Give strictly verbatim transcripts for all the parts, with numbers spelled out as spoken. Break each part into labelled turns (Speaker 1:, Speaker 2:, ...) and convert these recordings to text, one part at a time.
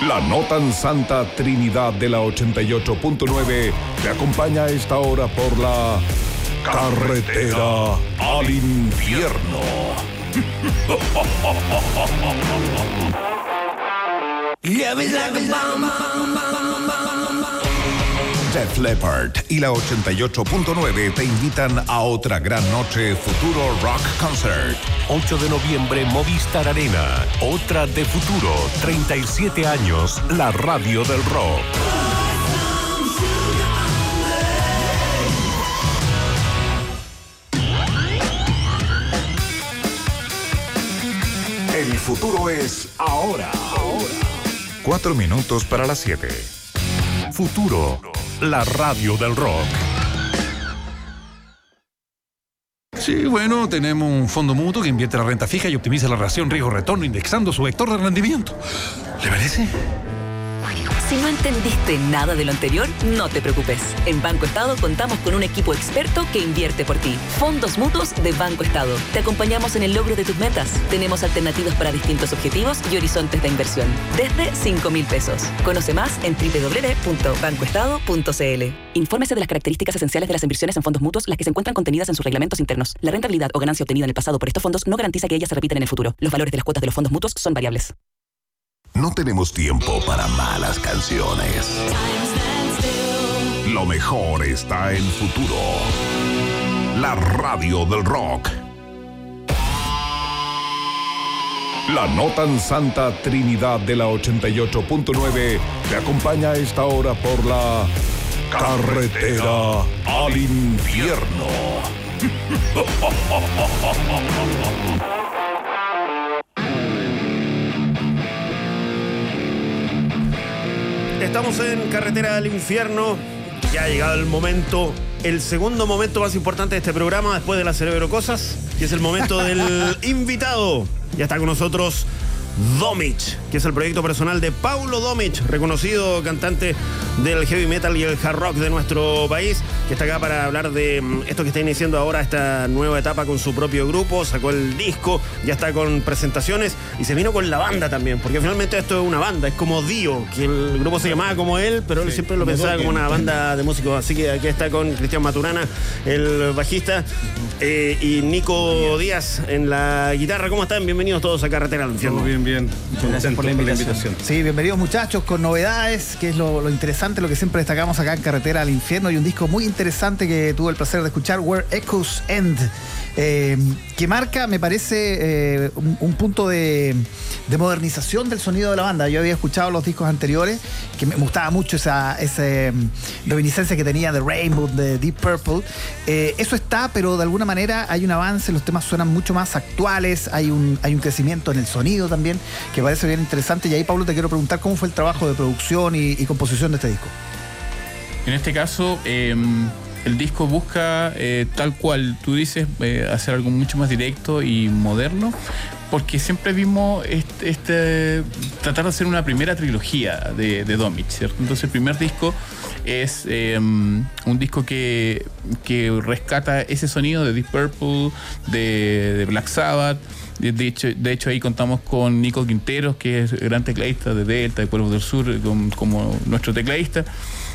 Speaker 1: La no tan santa Trinidad de la ochenta y ocho punto nueve te acompaña a esta hora por la carretera al infierno. Def Leppard y la ochenta y ocho punto nueve te invitan a otra gran noche Futuro Rock Concert.
Speaker 2: ocho de noviembre, Movistar Arena. Otra de Futuro. treinta y siete años, la radio del rock.
Speaker 1: El futuro es ahora. Ahora. Cuatro minutos para las siete.
Speaker 2: Futuro, la radio del rock.
Speaker 3: Sí, bueno, tenemos un fondo mutuo que invierte la renta fija y optimiza la relación riesgo-retorno indexando su vector de rendimiento. ¿Le parece?
Speaker 4: Si no entendiste nada de lo anterior, no te preocupes. En Banco Estado contamos con un equipo experto que invierte por ti. Fondos mutuos de Banco Estado. Te acompañamos en el logro de tus metas. Tenemos alternativas para distintos objetivos y horizontes de inversión. Desde cinco mil pesos. Conoce más en doble u doble u doble u punto banco estado punto c l. Infórmese de las características esenciales de las inversiones en fondos mutuos, las que se encuentran contenidas en sus reglamentos internos. La rentabilidad o ganancia obtenida en el pasado por estos fondos no garantiza que ellas se repitan en el futuro. Los valores de las cuotas de los fondos mutuos son variables.
Speaker 1: No tenemos tiempo para malas canciones. Lo mejor está en Futuro, la radio del rock. La no tan santa Trinidad de la ochenta y ocho punto nueve te acompaña a esta hora por la carretera al infierno.
Speaker 5: Estamos en Carretera al Infierno. Ya ha llegado el momento, el segundo momento más importante de este programa después de las Cerebro Cosas, que es el momento del invitado. Ya está con nosotros Domich, que es el proyecto personal de Paulo Domich, reconocido cantante del heavy metal y el hard rock de nuestro país, que está acá para hablar de esto que está iniciando ahora, esta nueva etapa con su propio grupo. Sacó el disco, ya está con presentaciones y se vino con la banda también, porque finalmente esto es una banda, es como Dio, que el grupo se llamaba como él, pero él sí, siempre lo pensaba como una banda de músicos. Así que aquí está con Cristian Maturana, el bajista, eh, y Nico Díaz en la guitarra. ¿Cómo están? Bienvenidos todos a Carretera al Infierno.
Speaker 6: Muy bien, bien. Muchas gracias por la invitación. por la invitación.
Speaker 7: Sí, bienvenidos muchachos, con novedades, que es lo, lo interesante, lo que siempre destacamos acá en Carretera al Infierno, y un disco muy interesante que tuve el placer de escuchar, Where Echoes End, eh, que marca, me parece, eh, un, un punto de, de modernización del sonido de la banda. Yo había escuchado los discos anteriores, que me gustaba mucho esa, esa reminiscencia que tenía de Rainbow, de Deep Purple. Eh, eso está, pero de alguna manera hay un avance, los temas suenan mucho más actuales, hay un, hay un crecimiento en el sonido también, que parece bien interesante. Y ahí, Pablo, te quiero preguntar cómo fue el trabajo de producción y, y composición de este disco.
Speaker 6: En este caso, eh, el disco busca, eh, tal cual tú dices, eh, hacer algo mucho más directo y moderno, porque siempre vimos este, este tratar de hacer una primera trilogía de, de Domich, ¿cierto? Entonces el primer disco es eh, un disco que, que rescata ese sonido de Deep Purple, de, de Black Sabbath. De hecho, de hecho, ahí contamos con Nico Quinteros, que es gran tecladista de Delta, de Cuervos del Sur, como, como nuestro tecladista.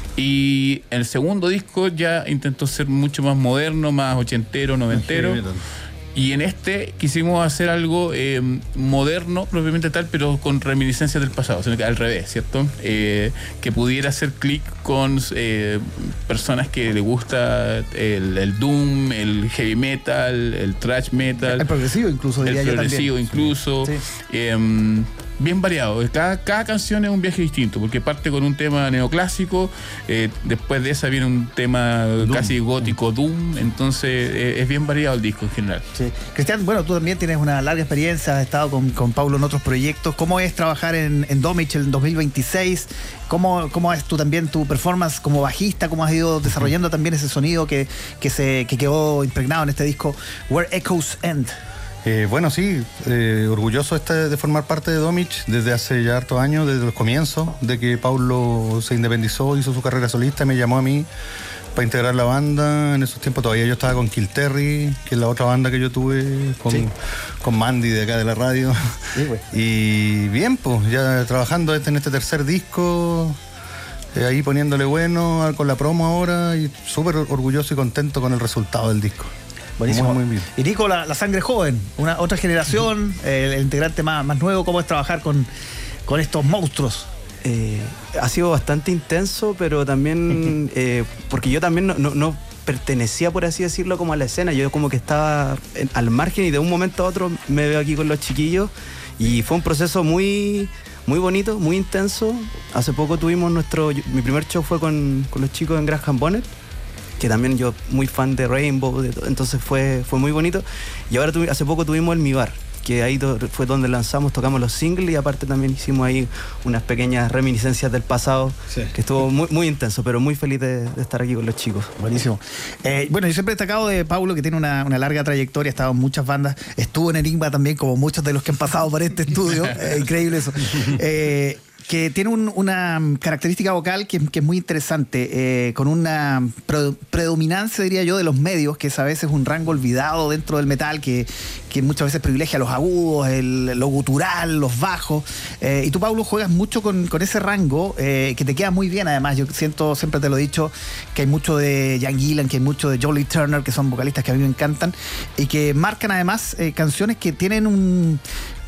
Speaker 6: Y el segundo disco ya intentó ser mucho más moderno, más ochentero, noventero. Y en este quisimos hacer algo eh, moderno, propiamente tal, pero con reminiscencias del pasado, sino que al revés, ¿cierto? Eh, que pudiera hacer clic con eh, personas que les gusta el, el doom, el heavy metal, el thrash metal.
Speaker 7: El progresivo incluso, diría yo también. El
Speaker 6: progresivo incluso. Sí. Eh, bien variado. Cada, cada canción es un viaje distinto, porque parte con un tema neoclásico, eh, después de esa viene un tema Doom. Casi gótico, Doom, entonces eh, es bien variado el disco en general.
Speaker 7: Sí. Cristian, bueno, tú también tienes una larga experiencia, has estado con, con Paulo en otros proyectos. ¿Cómo es trabajar en, en Domich en dos mil veintiséis? ¿Cómo, ¿Cómo es tú también tu performance como bajista? ¿Cómo has ido desarrollando también ese sonido que, que, se, que quedó impregnado en este disco, Where Echoes End?
Speaker 8: Eh, bueno, sí, eh, orgulloso este de formar parte de Domich desde hace ya hartos años, desde los comienzos, de que Paulo se independizó, hizo su carrera solista, me llamó a mí para integrar la banda. En esos tiempos todavía yo estaba con Kill Terry, que es la otra banda que yo tuve, con, sí. con Mandy de acá de la radio. Sí, pues. Y bien, pues ya trabajando en este tercer disco, eh, ahí poniéndole bueno con la promo ahora, y súper orgulloso y contento con el resultado del disco.
Speaker 7: Buenísimo.
Speaker 8: Muy, muy bien.
Speaker 7: Y Nico, la, la sangre joven, una otra generación, uh-huh. eh, el integrante más, más nuevo, ¿cómo es trabajar con, con estos monstruos?
Speaker 9: Eh, ha sido bastante intenso, pero también eh, porque yo también no, no, no pertenecía, por así decirlo, como a la escena. Yo como que estaba en, al margen, y de un momento a otro me veo aquí con los chiquillos, y fue un proceso muy, muy bonito, muy intenso. Hace poco tuvimos nuestro, mi primer show fue con, con los chicos en Graham Bonnet, que también yo muy fan de Rainbow, de todo, entonces fue, fue muy bonito. Y ahora tuvi, hace poco tuvimos el Mi Bar, que ahí to, fue donde lanzamos, tocamos los singles, y aparte también hicimos ahí unas pequeñas reminiscencias del pasado, sí. que estuvo muy, muy intenso, pero muy feliz de, de estar aquí con los chicos.
Speaker 7: Buenísimo. Eh, bueno, yo siempre he destacado de Paulo, que tiene una, una larga trayectoria, ha estado en muchas bandas, estuvo en Enigma también, como muchos de los que han pasado por este estudio, eh, increíble eso. Eh, que tiene un, una característica vocal que, que es muy interesante, eh, con una pre, predominancia, diría yo, de los medios, que es a veces un rango olvidado dentro del metal, que, que muchas veces privilegia los agudos, el, lo gutural, los bajos. Eh, y tú, Paulo, juegas mucho con, con ese rango, eh, que te queda muy bien, además. Yo siento, siempre te lo he dicho, que hay mucho de Jan Gillan, que hay mucho de Jolie Turner, que son vocalistas que a mí me encantan, y que marcan además eh, canciones que tienen un...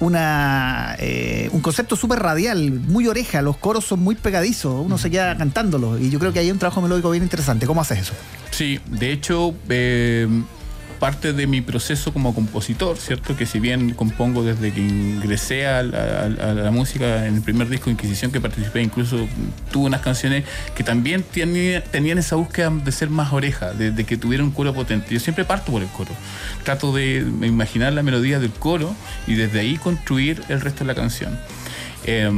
Speaker 7: Una, eh, un concepto súper radial, muy oreja, los coros son muy pegadizos, uno se queda cantándolos, y yo creo que hay un trabajo melódico bien interesante. ¿Cómo haces eso?
Speaker 6: Sí, de hecho, eh, parte de mi proceso como compositor, ¿cierto? Que si bien compongo desde que ingresé a la, a la música en el primer disco de Inquisición que participé, incluso tuve unas canciones que también tenían, tenían esa búsqueda de ser más oreja, de, de que tuviera un coro potente. Yo siempre parto por el coro. Trato de imaginar la melodía del coro y desde ahí construir el resto de la canción. Eh,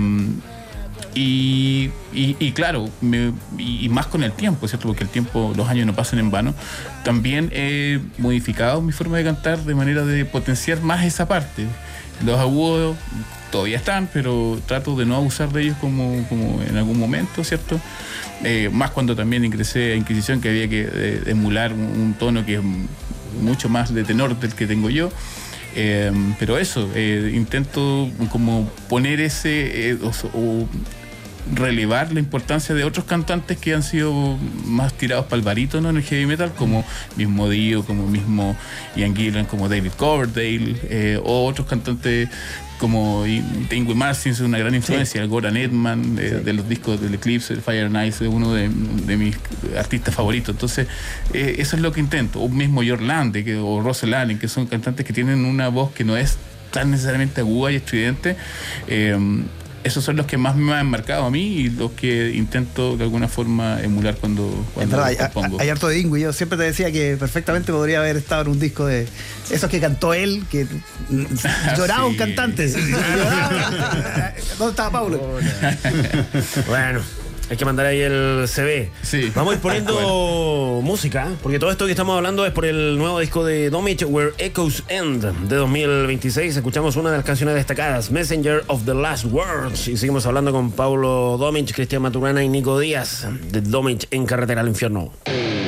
Speaker 6: Y, y, y claro, me, y, y más con el tiempo, ¿cierto? Porque el tiempo, los años no pasan en vano. También he modificado mi forma de cantar de manera de potenciar más esa parte. Los agudos todavía están, pero trato de no abusar de ellos como, como en algún momento, ¿cierto? Eh, más cuando también ingresé a Inquisición, que había que eh, emular un, un tono que es mucho más de tenor del que tengo yo. Eh, pero eso, eh, intento como poner ese eh, o, o relevar la importancia de otros cantantes que han sido más tirados para el barítono en el heavy metal, como mismo Dio, como mismo Ian Gillan, como David Coverdale, eh, o otros cantantes como Yngwie Malmsteen, es una gran influencia, sí. el Goran Edman, de, sí. de los discos del Eclipse, el Fire and Ice, es uno de, de mis artistas favoritos. Entonces, eh, eso es lo que intento. O mismo Jörn Lande que, o Russell Allen, que son cantantes que tienen una voz que no es tan necesariamente aguda y estridente. Eh, esos son los que más me han marcado a mí y los que intento de alguna forma emular cuando, cuando
Speaker 7: es verdad, compongo. Hay, hay harto de Yngwie. Yo siempre te decía que perfectamente podría haber estado en un disco de esos que cantó él, que lloraba un cantante. Lloraba. ¿Dónde estaba Paulo?
Speaker 5: Bueno, hay que mandar ahí el C V.
Speaker 6: Sí.
Speaker 5: Vamos a ir poniendo bueno. música, porque todo esto que estamos hablando es por el nuevo disco de Domich, Where Echoes End, de dos mil veintiséis. Escuchamos una de las canciones destacadas, Messenger of the Last Words. Y seguimos hablando con Paulo Domich, Cristian Maturana y Nico Díaz, de Domich en Carretera al Infierno.